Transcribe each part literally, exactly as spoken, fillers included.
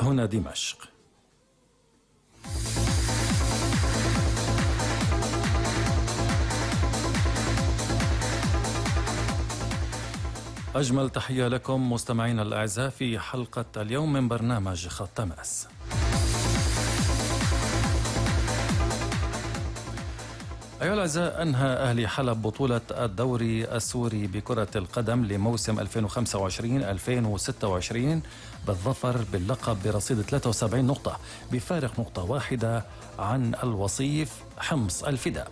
هنا دمشق. أجمل تحية لكم مستمعينا الأعزاء في حلقة اليوم من برنامج خط تماس. أيها الأعزاء، أنهى أهلي حلب بطولة الدوري السوري بكرة القدم لموسم ألفين وخمسة وعشرين ألفين وستة وعشرين بالظفر باللقب برصيد ثلاثة وسبعين نقطة بفارق نقطة واحدة عن الوصيف حمص الفداء.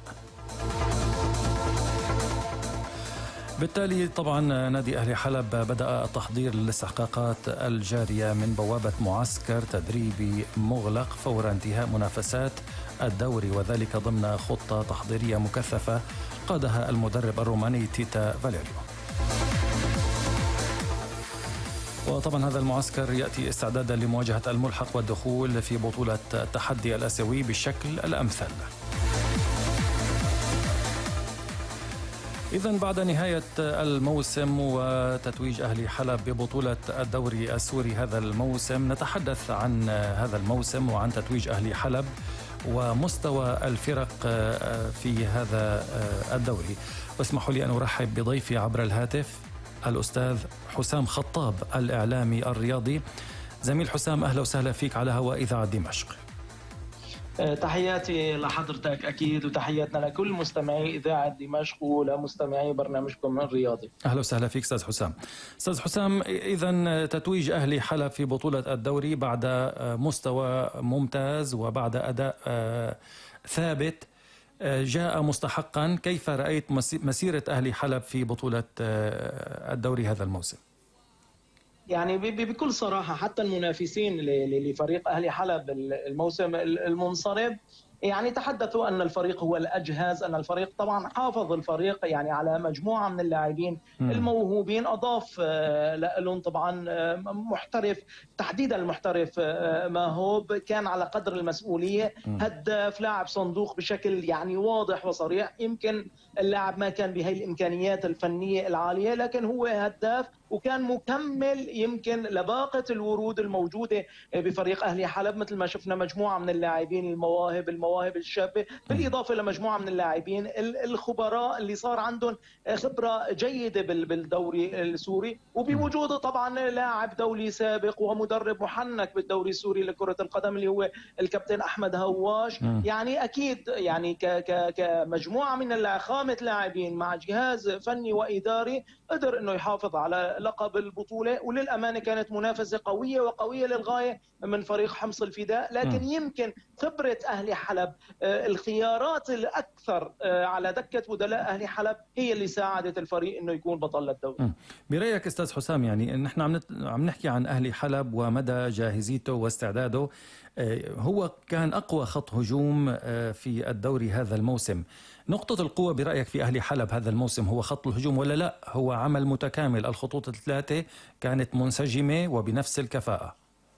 بالتالي طبعا نادي أهلي حلب بدأ التحضير للاستحقاقات الجارية من بوابة معسكر تدريبي مغلق فور انتهاء منافسات الدوري، وذلك ضمن خطة تحضيرية مكثفة قادها المدرب الروماني تيتا فاليريو. وطبعا هذا المعسكر يأتي استعدادا لمواجهة الملحق والدخول في بطولة التحدي الآسيوي بالشكل الأمثل. إذن بعد نهاية الموسم وتتويج أهلي حلب ببطولة الدوري السوري هذا الموسم، نتحدث عن هذا الموسم وعن تتويج أهلي حلب ومستوى الفرق في هذا الدوري. واسمحوا لي أن أرحب بضيفي عبر الهاتف الأستاذ حسام خطاب الإعلامي الرياضي. زميل حسام، أهلا وسهلا فيك على هواء إذاعة دمشق. تحياتي لحضرتك أكيد، وتحياتنا لكل مستمعي إذاعة دمشق ولمستمعي برنامجكم الرياضي. أهلا وسهلا فيك أستاذ حسام. أستاذ حسام، إذن تتويج أهلي حلب في بطولة الدوري بعد مستوى ممتاز وبعد أداء ثابت جاء مستحقا. كيف رأيت مسيرة أهلي حلب في بطولة الدوري هذا الموسم؟ يعني بكل صراحة حتى المنافسين لفريق أهلي حلب الموسم المنصرم يعني تحدثوا أن الفريق هو الأجهز، أن الفريق طبعا حافظ الفريق يعني على مجموعة من اللاعبين الموهوبين، أضاف لهم طبعا محترف، تحديدا المحترف ماهوب كان على قدر المسؤولية، هداف، لاعب صندوق بشكل يعني واضح وصريح. يمكن اللاعب ما كان بهي الإمكانيات الفنية العالية، لكن هو هداف وكان مكمل يمكن لباقة الورود الموجودة بفريق أهلي حلب، مثل ما شفنا مجموعة من اللاعبين المواهب المواهب الشابة، بالإضافة لمجموعة من اللاعبين الخبراء اللي صار عندهم خبرة جيدة بالدوري السوري، وبوجود طبعا لاعب دولي سابق ومدرب محنك بالدوري السوري لكرة القدم اللي هو الكابتن أحمد هواش. يعني أكيد يعني كمجموعة من خامة لاعبين مع جهاز فني وإداري قدر أنه يحافظ على لقب البطولة، وللأمانة كانت منافسة قوية وقوية للغاية من فريق حمص الفداء. لكن م. يمكن خبرة أهلي حلب، الخيارات الأكثر على دكة بدلاء أهلي حلب هي اللي ساعدت الفريق أنه يكون بطل الدوري. م. برأيك أستاذ حسام، يعني نحن عم عم نحكي عن أهلي حلب ومدى جاهزيته واستعداده، هو كان أقوى خط هجوم في الدوري هذا الموسم. نقطة القوة برأيك في أهلي حلب هذا الموسم هو خط الهجوم ولا لا هو عمل متكامل؟ الخطوط الثلاثة كانت منسجمة وبنفس الكفاءة.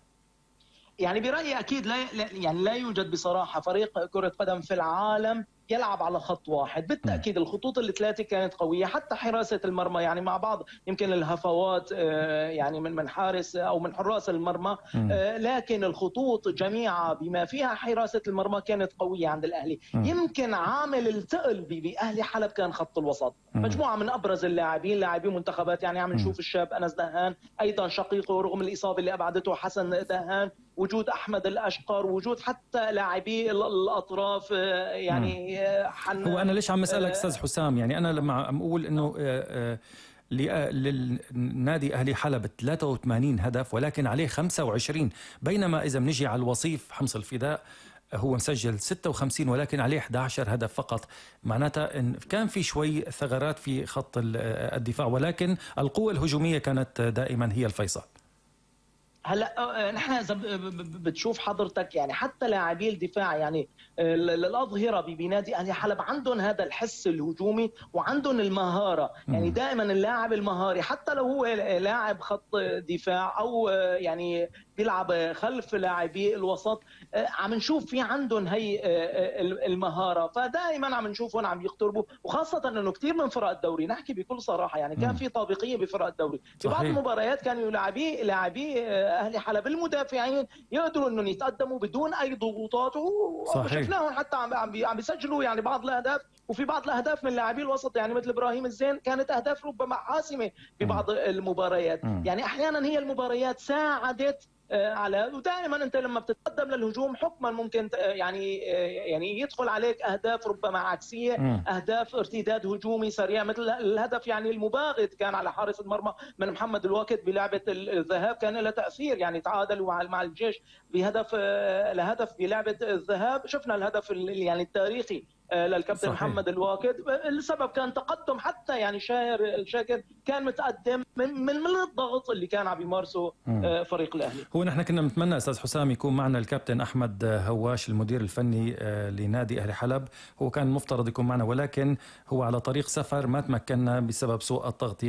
يعني برأيي أكيد لا يعني لا يوجد بصراحة فريق كرة قدم في العالم يلعب على خط واحد. بالتأكيد الخطوط الثلاثة كانت قوية، حتى حراسة المرمى يعني مع بعض يمكن الهفوات يعني من من حارس أو من حراس المرمى، لكن الخطوط جميعها بما فيها حراسة المرمى كانت قوية عند الأهلي. يمكن عامل الثقل بأهلي حلب كان خط الوسط، مجموعة من أبرز اللاعبين لاعبي منتخبات، يعني عم نشوف الشاب أنس دهان، أيضا شقيقه رغم الإصابة اللي أبعدته حسن دهان، وجود أحمد الأشقر، وجود حتى لاعبي الأطراف يعني حن... هو أنا ليش عم أسألك أستاذ حسام؟ يعني أنا لما عم أقول إنه للنادي أهلي حلب ثلاثة وثمانين هدف ولكن عليه خمسة وعشرين، بينما إذا بنجي على الوصيف حمص الفداء هو مسجل ستة وخمسين ولكن عليه أحد عشر هدف فقط. معناتها إن كان في شوي ثغرات في خط الدفاع، ولكن القوة الهجومية كانت دائما هي الفيصل. هلا نحن اذا بتشوف حضرتك يعني حتى لاعبي الدفاع يعني الاظهره بنادي اهلي حلب عندهم هذا الحس الهجومي وعندهم المهاره، يعني دائما اللاعب المهاري حتى لو هو لاعب خط دفاع او يعني بيلعب خلف لاعبي الوسط، عم نشوف في عندهم هي المهاره، فدائما عم نشوفهم عم يقتربوا، وخاصه انه كثير من فرق الدوري نحكي بكل صراحه يعني كان في طابقيه بفرق الدوري، في بعض المباريات كانوا لاعبي لاعبي اهلي حلب المدافعين يقدروا انهم يتقدموا بدون اي ضغوطات، وشفناهم حتى عم عم بيسجلوا يعني بعض الاهداف، وفي بعض الاهداف من لاعبي الوسط يعني مثل ابراهيم الزين كانت اهداف ربما حاسمه في بعض المباريات. يعني احيانا هي المباريات ساعدت على، ودائما انت لما بتتقدم للهجوم حكما ممكن يعني يعني يدخل عليك اهداف ربما عكسيه، اهداف ارتداد هجومي سريع، مثل الهدف يعني المباغت كان على حارس المرمى من محمد الواكد بلعبه الذهاب، كان له تاثير يعني تعادلوا مع الجيش بهدف لهدف بلعبه الذهاب. شفنا الهدف يعني التاريخي للكابتن صحيح. محمد الواكد، السبب كان تقدم، حتى يعني شاهر الشاكر كان متقدم من من, من الضغط اللي كان عم يمارسه فريق الاهلي. هو نحن كنا نتمنى استاذ حسام يكون معنا الكابتن احمد هواش المدير الفني لنادي اهلي حلب، هو كان مفترض يكون معنا ولكن هو على طريق سفر ما تمكنا بسبب سوء التغطية.